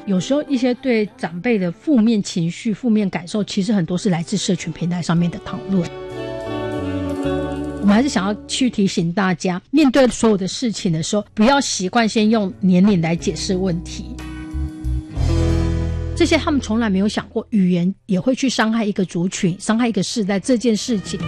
有时候一些对长辈的负面情绪、负面感受，其实很多是来自社群平台上面的讨论。我们还是想要去提醒大家，面对所有的事情的时候，不要习惯先用年龄来解释问题。这些他们从来没有想过，语言也会去伤害一个族群、伤害一个世代这件事情。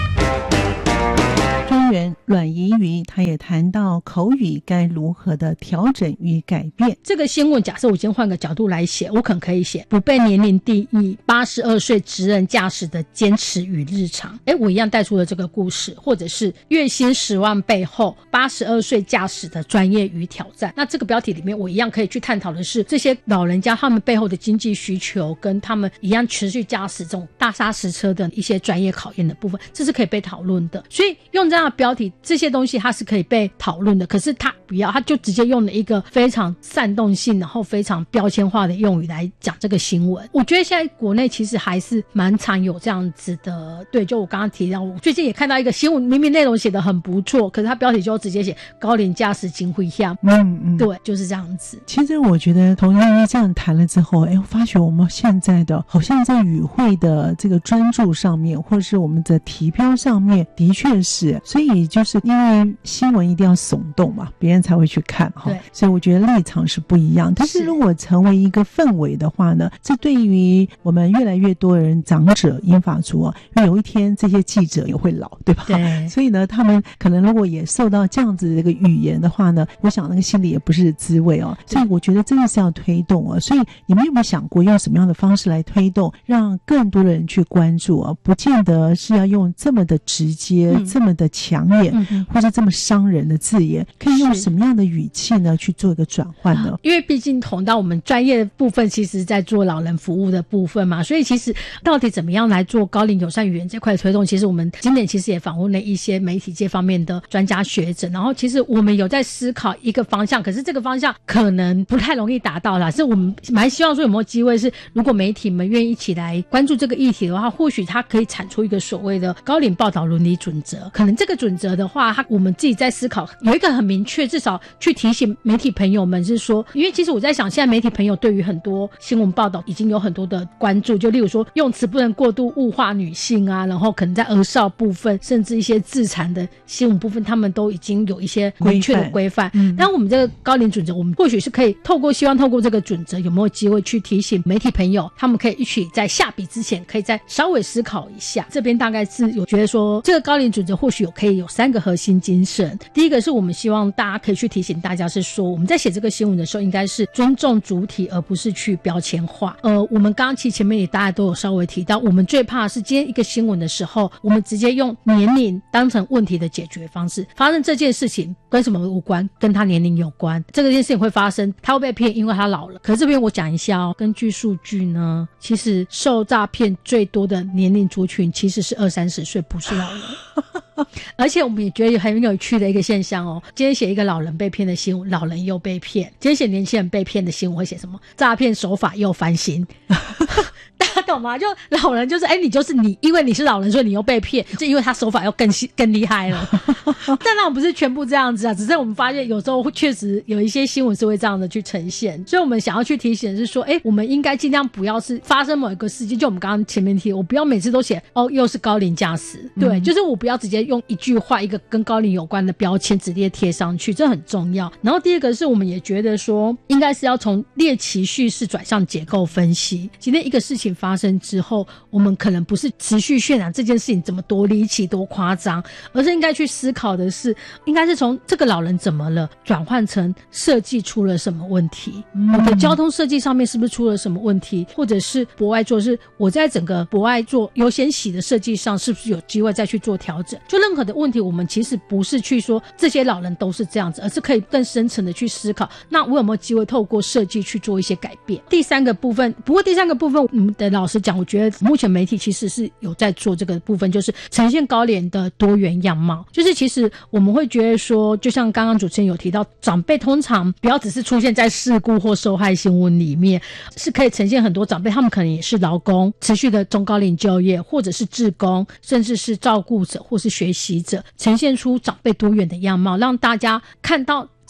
专员阮怡瑜他也谈到口语该如何的调整与改变。 这个新闻假设我今天换个角度来写，我可能可以写不被年龄定义82岁职人驾驶的坚持与日常，我一样带出了这个故事，或者是月薪10万背后82岁驾驶的专业与挑战。那这个标题里面我一样可以去探讨的是这些老人家他们背后的经济需求，跟他们一样持续驾驶这种大砂石车的一些专业考验的部分，这是可以被讨论的。所以用这样的标题，这些东西它是可以被讨论的，可是他不要，他就直接用了一个非常煽动性然后非常标签化的用语来讲这个新闻。我觉得现在国内其实还是蛮常有这样子的，对，就我刚刚提到，我最近也看到一个新闻，明明内容写得很不错，可是他标题就直接写高龄驾驶金会下，对，就是这样子。 其实我觉得同样这样谈了之后，我发觉我们现在的好像在语汇的这个专注上面，或者是我们的题标上面，的确是，所以就是因为新闻一定要耸动嘛，别人才会去看哈。所以我觉得立场是不一样。但是如果成为一个氛围的话呢，这对于我们越来越多的人，长者、英法族啊，因为有一天这些记者也会老，对吧？对。所以呢，他们可能如果也受到这样子的一个语言的话呢，我想那个心里也不是滋味哦。所以我觉得真的是要推动哦。所以你们有没有想过用什么样的方式来推动，让更多的人去关注啊？不见得是要用这么的直接、这么的抢眼，或者这么伤人的字眼，可以用什么样的语气呢去做一个转换呢？ 因为毕竟同到我们专业的部分其实在做老人服务的部分嘛，所以其实到底怎么样来做高龄友善语言这块推动，其实我们今年其实也访问了一些媒体界方面的专家学者，然后其实我们有在思考一个方向，可是这个方向可能不太容易达到啦，是我们蛮希望说有没有机会是，如果媒体们愿意一起来关注这个议题的话，或许它可以产出一个所谓的高龄报道伦理准则。可能这个准则的话，我们自己在思考有一个很明确，至少去提醒媒体朋友们是说，因为其实我在想现在媒体朋友对于很多新闻报道已经有很多的关注，就例如说用词不能过度物化女性啊，然后可能在儿少部分甚至一些自残的新闻部分，他们都已经有一些明确的规范。但我们这个高龄准则，我们或许是可以希望透过这个准则，有没有机会去提醒媒体朋友，他们可以一起在下笔之前可以再稍微思考一下。这边大概是有觉得说这个高龄准则或许可以有3个核心精神。第一个是我们希望大家可以去提醒大家是说，我们在写这个新闻的时候应该是尊重主体，而不是去标签化。我们刚刚其实前面也大家都有稍微提到，我们最怕是今天一个新闻的时候，我们直接用年龄当成问题的解决方式。发生这件事情跟什么无关，跟他年龄有关，这件事情会发生，他会被骗，因为他老了。可是这边我讲一下哦，根据数据呢，其实受诈骗最多的年龄族群其实是20-30岁，不是老人。而且我们也觉得很有趣的一个现象哦，今天写一个老人被骗的新闻，老人又被骗；今天写年轻人被骗的新闻会写什么？诈骗手法又翻新。大家懂吗？就老人就是你就是你，因为你是老人，所以你又被骗，就因为他手法又更厉害了。但那我不是全部这样子啊，只是我们发现有时候确实有一些新闻是会这样的去呈现，所以我们想要去提醒的是说，我们应该尽量不要是发生某一个事件，就我们刚刚前面提，我不要每次都写又是高龄驾驶，对，就是我不要直接用一句话一个跟高龄有关的标签直接贴上去，这很重要。然后第二个是我们也觉得说，应该是要从猎奇叙事转向结构分析。今天一个事情发生之后，我们可能不是持续渲染这件事情怎么多离奇多夸张，而是应该去思考的是，应该是从这个老人怎么了转换成设计出了什么问题，我的交通设计上面是不是出了什么问题，或者是博爱座是我在整个博爱座优先席的设计上是不是有机会再去做调整。就任何的问题，我们其实不是去说这些老人都是这样子，而是可以更深层的去思考，那我有没有机会透过设计去做一些改变。第三个部分，不过第三个部分我们的老师讲，我觉得目前媒体其实是有在做这个部分，就是呈现高龄的多元样貌。就是其实我们会觉得说，就像刚刚主持人有提到，长辈通常不要只是出现在事故或受害新闻里面，是可以呈现很多长辈，他们可能也是劳工，持续的中高龄就业，或者是志工，甚至是照顾者或是学习者，呈现出长辈多元的样貌，让大家看到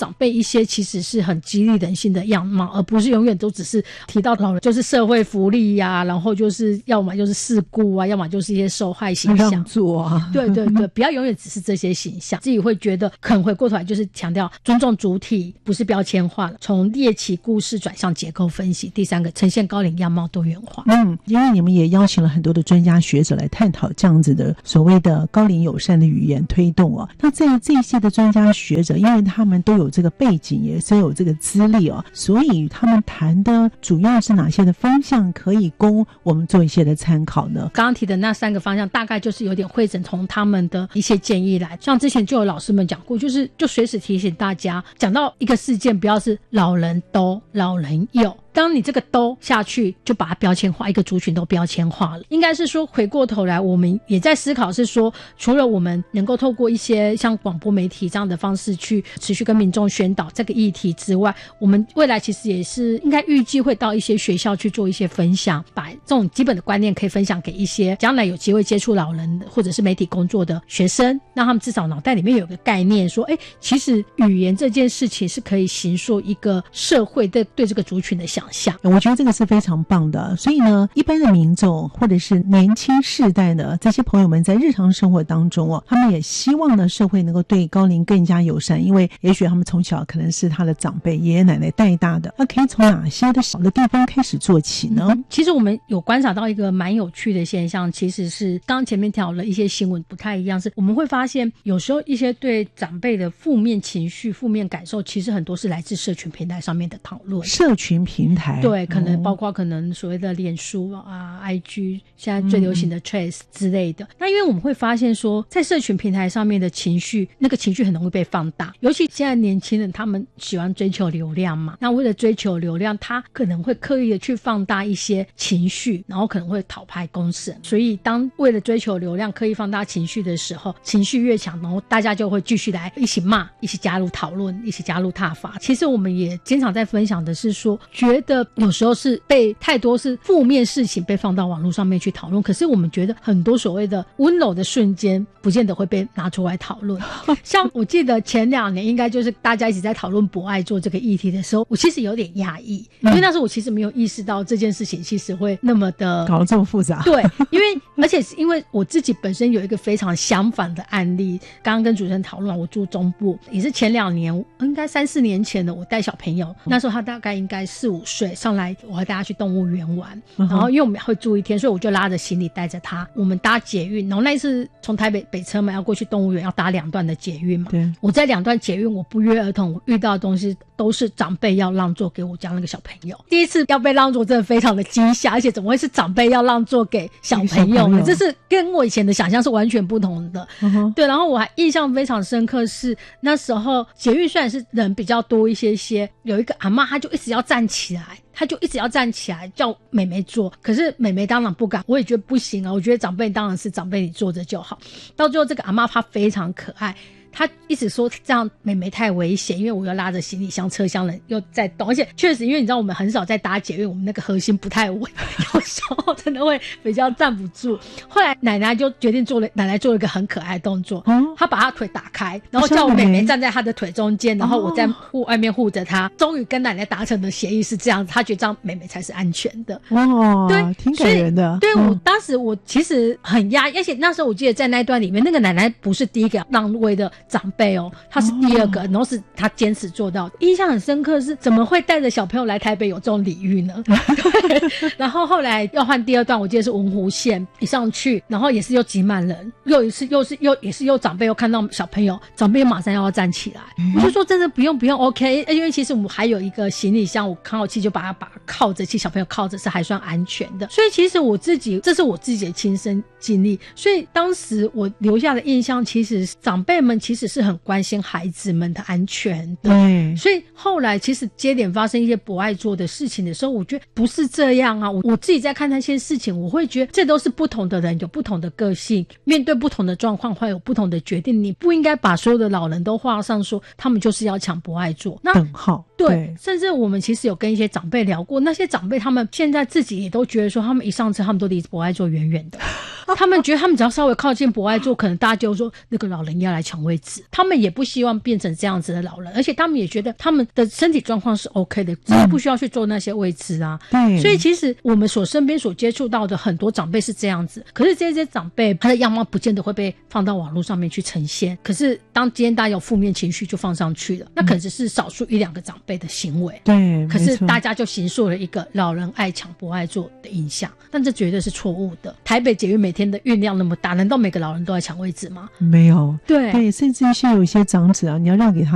长辈一些其实是很激励人心的样貌，而不是永远都只是提到老人就是社会福利啊，然后就是要么就是事故啊，要么就是一些受害形象让座啊， 对对对，不要永远只是这些形象，自己会觉得可能回过头来就是强调尊重主体，不是标签化了，从猎奇故事转向结构分析。第三个，呈现高龄样貌多元化。 因为你们也邀请了很多的专家学者来探讨这样子的所谓的高龄友善的语言推动哦。那在这些的专家学者，因为他们都有这个背景，也是有这个资历哦，所以他们谈的主要是哪些的方向可以供我们做一些的参考呢？ 刚刚提的那3个方向大概就是有点汇整从他们的一些建议来，像之前就有老师们讲过，就随时提醒大家，讲到一个事件不要是老人都老人有，当你这个都下去就把它标签化，一个族群都标签化了。应该是说回过头来我们也在思考，是说除了我们能够透过一些像广播媒体这样的方式去持续跟民众宣导这个议题之外，我们未来其实也是应该预计会到一些学校去做一些分享，把这种基本的观念可以分享给一些将来有机会接触老人或者是媒体工作的学生，让他们至少脑袋里面有个概念说，其实语言这件事情是可以形塑一个社会对这个族群的想象。 我觉得这个是非常棒的。所以呢，一般的民众或者是年轻世代的这些朋友们在日常生活当中他们也希望呢社会能够对高龄更加友善，因为也许他们从小可能是他的长辈爷爷奶奶带大的，那可以从哪些的小的地方开始做起呢？ 其实我们有观察到一个蛮有趣的现象，其实是刚刚前面聊了一些新闻不太一样，是我们会发现有时候一些对长辈的负面情绪负面感受，其实很多是来自社群平台上面的讨论。 社群平台， 对，可能包括可能所谓的脸书啊 IG 现在最流行的 Threads 之类的。那因为我们会发现说在社群平台上面的情绪，那个情绪很容易被放大，尤其现在年轻人他们喜欢追求流量嘛，那为了追求流量，他可能会刻意的去放大一些情绪，然后可能会讨拍公审，所以当为了追求流量刻意放大情绪的时候，情绪越强，然后大家就会继续来一起骂，一起加入讨论，一起加入挞伐。其实我们也经常在分享的是说，觉得有时候是被太多是负面事情被放到网络上面去讨论，可是我们觉得很多所谓的温柔的瞬间不见得会被拿出来讨论。像我记得前2年应该就是大家一起在讨论博爱座这个议题的时候，我其实有点压抑，因为那时候我其实没有意识到这件事情其实会那么的搞得这么复杂。 对，因为而且是因为我自己本身有一个非常相反的案例，刚刚跟主持人讨论，我住中部，也是前2年应该3-4年前的，我带小朋友，那时候他大概应该4-5岁，上来我会带他去动物园玩，然后因为我们会住1天，所以我就拉着行李带着他，我们搭捷运，然后那一次从台北北车嘛要过去动物园，要搭2段的捷运嘛。对，我在2段捷运我不约而同我遇到的东西都是长辈要让座给我家那个小朋友。第一次要被让座真的非常的惊吓，而且怎么会是长辈要让座给小朋友呢？这是跟我以前的想象是完全不同的。对，然后我还印象非常深刻是那时候捷运虽然是人比较多一些，有一个阿嬷她就一直要站起来，他就一直要站起来叫妹妹坐，可是妹妹当然不敢，我也觉得不行啊，我觉得长辈当然是长辈，你坐着就好。到最后这个阿嬷她非常可爱，他一直说这样妹妹太危险，因为我要拉着行李箱，车厢人又在动，而且确实因为你知道我们很少在搭捷运，我们那个核心不太稳，有时候真的会比较站不住。后来奶奶就决定奶奶做了一个很可爱的动作，她把她腿打开，然后叫我妹妹站在她的腿中间，然后我在外面护着她。终于跟奶奶达成的协议是这样，她觉得这样妹妹才是安全的。哇，对， 挺感人的。 对，我当时我其实很压抑，而且那时候我记得在那一段里面，那个奶奶不是第一个让位的长辈他是第2个，然后是他坚持做到。印象很深刻是怎么会带着小朋友来台北有这种礼遇呢？对，然后后来要换第2段，我记得是文湖线一上去，然后也是又挤满人，又一次也是长辈又看到小朋友，长辈马上要站起来，我就说真的不用 OK， 因为其实我们还有一个行李箱，我扛好气就把它靠着，其实小朋友靠着是还算安全的。所以其实这是我自己的亲身经历，所以当时我留下的印象，其实长辈们其实是很关心孩子们的安全的。对，所以后来其实接连发生一些不爱做的事情的时候，我觉得不是这样啊。我自己在看那些事情，我会觉得这都是不同的人有不同的个性，面对不同的状况会有不同的决定。你不应该把所有的老人都画上说他们就是要抢不爱做。那等号。 对，甚至我们其实有跟一些长辈聊过，那些长辈他们现在自己也都觉得说，他们一上车他们都离博爱座远远的他们觉得他们只要稍微靠近博爱座，可能大家就说那个老人要来抢位置，他们也不希望变成这样子的老人，而且他们也觉得他们的身体状况是 OK 的，只是不需要去做那些位置啊。 对， 所以其实我们身边所接触到的很多长辈是这样子，可是这些长辈他的样貌不见得会被放到网络上面去呈现，可是当今天大家有负面情绪就放上去了，那可能只是少数1-2个长辈的行为， 对， 可是大家就形塑了一个老人爱抢博爱座的印象，但这绝对是错误的。台北捷运每天的运量那么大，难道每个老人都在抢位置吗？ 没有， 对， 甚至是有一些长者啊，你要让给他